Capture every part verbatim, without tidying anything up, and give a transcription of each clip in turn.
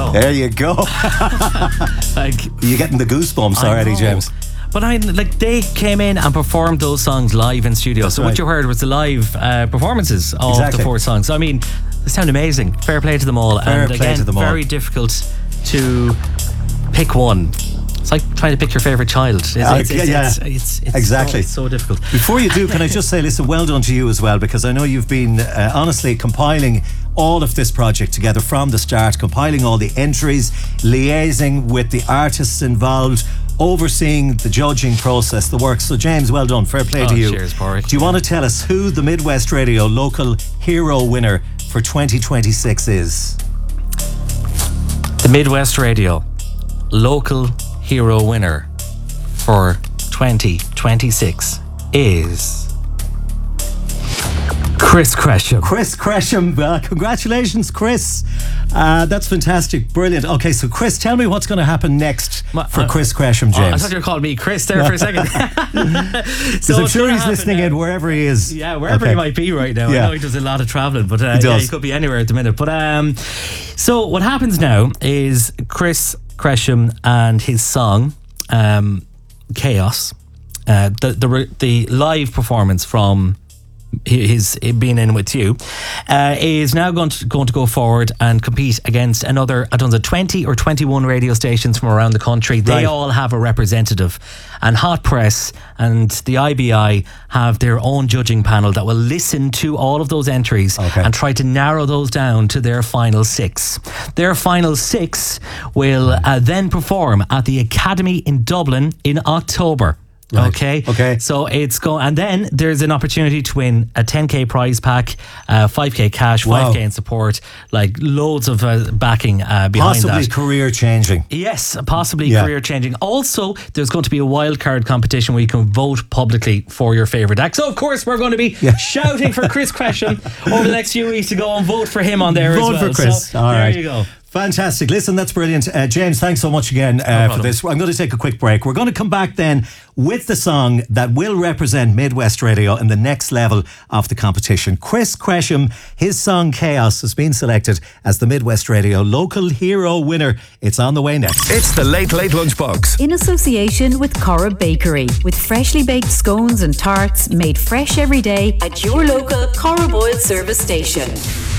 There you go. Like, You're getting the goosebumps already, James. But I like they came in and performed those songs live in studio. That's so right. what you heard was the live uh, performances of Exactly. the four songs. So, I mean, they sound amazing. Fair play to them all. Fair and play again, to them all. very difficult to pick one. It's like trying to pick your favourite child. It's, Uh, it's, it's, yeah, it's, it's, it's exactly. so, it's so difficult. Before you do, can I just say, listen, well done to you as well, because I know you've been uh, honestly compiling all of this project together from the start, compiling all the entries, liaising with the artists involved, overseeing the judging process, the work. So James, well done. Fair play Oh, to you. cheers, Porrick. Do you want to tell us who the Midwest Radio Local Hero winner for twenty twenty-six is? The Midwest Radio Local Hero winner for twenty twenty-six is Chris Cresham. Chris Cresham. Uh, congratulations, Chris. Uh, that's fantastic. Brilliant. Okay, so Chris, tell me what's going to happen next Ma- for uh, Chris Cresham, Oh, I James. thought you were calling me Chris there for a second. Because So I'm what's sure gonna he's happen listening now- in wherever he is. Yeah, wherever Okay. he might be right now. Yeah. I know he does a lot of travelling, but uh, He yeah, does. he could be anywhere at the minute. But um, so what happens now is Chris Cresham and his song um, Chaos, uh, the the re- the live performance from his, his being in with you, uh, is now going to going to go forward and compete against another, I don't know, twenty or twenty-one radio stations from around the country. They Right. all have a representative, and Hot Press and the I B I have their own judging panel that will listen to all of those entries Okay. and try to narrow those down to their final six. Their final six will uh, then perform at the Academy in Dublin in October. Right. Okay. Okay. So it's going, and then there's an opportunity to win a ten K prize pack, uh, five K cash, Wow. five K in support, like loads of uh, backing uh, behind Possibly that. career changing. Yes, possibly Yeah. career changing. Also, there's going to be a wild card competition where you can vote publicly for your favourite act. So, of course, we're going to be Yeah. shouting for Chris Cresham over the next few weeks to go and vote for him on there Vote as well. for Chris. So, All there right. you go. Fantastic. Listen, that's brilliant. Uh, James, thanks so much again uh, for problem. this. I'm going to take a quick break. We're going to come back then with the song that will represent Midwest Radio in the next level of the competition. Chris Cresham, his song Chaos has been selected as the Midwest Radio Local Hero winner. It's on the way next. It's the Late Late Lunchbox. In association with Cora Bakery, with freshly baked scones and tarts made fresh every day at your local Cora Boyle service station.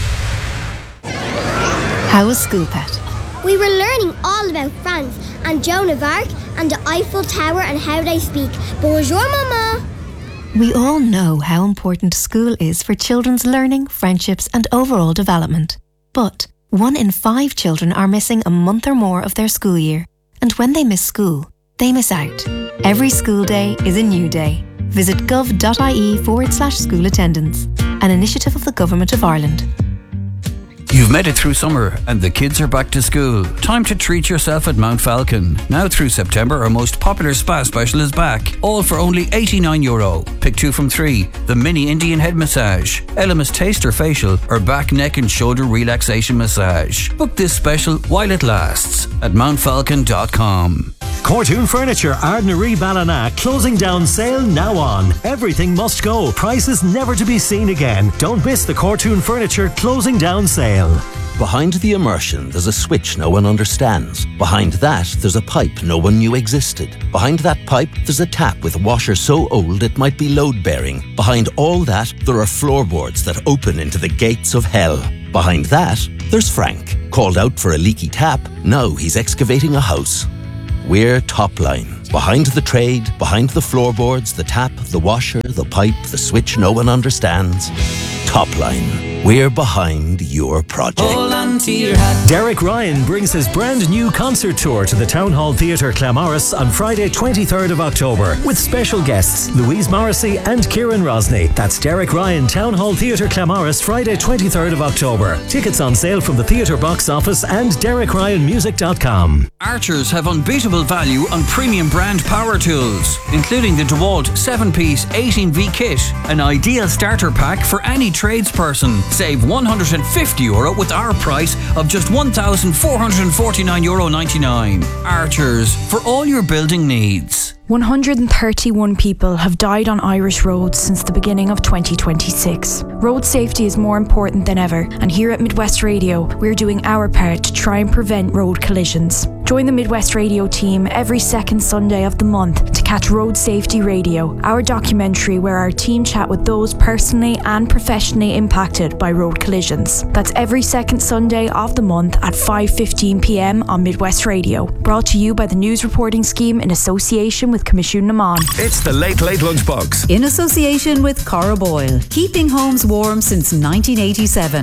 How was school, Pet? We were learning all about France and Joan of Arc and the Eiffel Tower and how they speak. Bonjour, Mama. We all know how important school is for children's learning, friendships, and overall development. But one in five children are missing a month or more of their school year. And when they miss school, they miss out. Every school day is a new day. Visit gov.ie forward slash school attendance, an initiative of the Government of Ireland. You've made it through summer and the kids are back to school. Time to treat yourself at Mount Falcon. Now through September, our most popular spa special is back. All for only eighty-nine euro. Pick two from three. The mini Indian head massage, Elemis taster facial, or back, neck and shoulder relaxation massage. Book this special while it lasts at mount falcon dot com. Cortoon Furniture, Ardnaree Ballina, closing down sale now on. Everything must go. Prices never to be seen again. Don't miss the Cortoon Furniture closing down sale. Behind the immersion, there's a switch no one understands. Behind that, there's a pipe no one knew existed. Behind that pipe, there's a tap with a washer so old it might be load-bearing. Behind all that, there are floorboards that open into the gates of hell. Behind that, there's Frank. Called out for a leaky tap, now he's excavating a house. We're Topline. Behind the trade, behind the floorboards, the tap, the washer, the pipe, the switch no one understands. Topline. We're behind your project. Hold on to your hat. Derek Ryan brings his brand new concert tour to the Town Hall Theatre Claremorris on Friday twenty-third of October with special guests Louise Morrissey and Kieran Rosny. That's Derek Ryan, Town Hall Theatre Claremorris, Friday twenty-third of October. Tickets on sale from the theatre box office and derek ryan music dot com. Archers have unbeatable value on premium brand power tools, including the DeWalt seven piece eighteen V kit, an ideal starter pack for any tradesperson. Save one hundred fifty euro with our price of just one thousand four hundred forty-nine euro ninety-nine. Archers, for all your building needs. one hundred thirty-one people have died on Irish roads since the beginning of twenty twenty-six. Road safety is more important than ever, and here at Midwest Radio, we're doing our part to try and prevent road collisions. Join the Midwest Radio team every second Sunday of the month to catch Road Safety Radio, our documentary where our team chat with those personally and professionally impacted by road collisions. That's every second Sunday of the month at five fifteen p m on Midwest Radio. Brought to you by the News Reporting Scheme in association with Commission Naman. It's the Late Late Lunchbox. In association with Cora Boyle, keeping homes warm since nineteen eighty-seven.